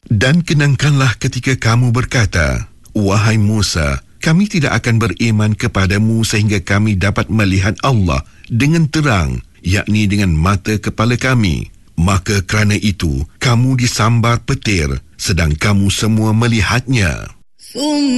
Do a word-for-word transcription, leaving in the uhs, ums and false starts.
Dan kenangkanlah ketika kamu berkata, wahai Musa, kami tidak akan beriman kepadamu sehingga kami dapat melihat Allah dengan terang, yakni dengan mata kepala kami. Maka kerana itu, kamu disambar petir, sedang kamu semua melihatnya.